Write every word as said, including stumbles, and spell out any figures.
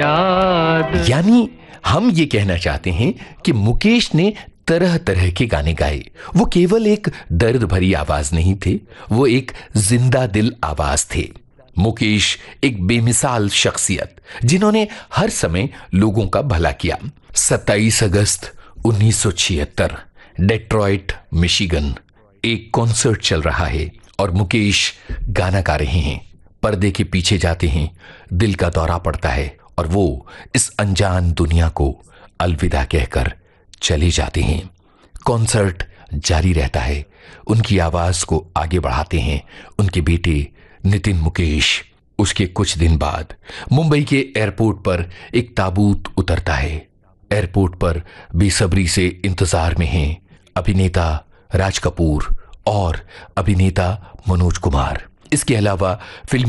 याद। यानी हम ये कहना चाहते हैं कि मुकेश ने तरह तरह के गाने गाए। वो केवल एक दर्द भरी आवाज नहीं थे, वो एक जिंदा दिल आवाज थे। मुकेश एक बेमिसाल शख्सियत जिन्होंने हर समय लोगों का भला किया। सत्ताईस अगस्त उन्नीस सौ छिहत्तर, डेट्रॉइट मिशिगन, एक कॉन्सर्ट चल रहा है और मुकेश गाना गा रहे हैं। पर्दे के पीछे जाते हैं, दिल का दौरा पड़ता है और वो इस अनजान दुनिया को अलविदा कहकर चले जाते हैं। कॉन्सर्ट जारी रहता है। उनकी आवाज को आगे बढ़ाते हैं उनके बेटे नितिन मुकेश। उसके कुछ दिन बाद मुंबई के एयरपोर्ट पर एक ताबूत उतरता है। एयरपोर्ट पर बेसब्री से इंतजार में हैं अभिनेता राज कपूर और अभिनेता मनोज कुमार। इसके अलावा फिल्म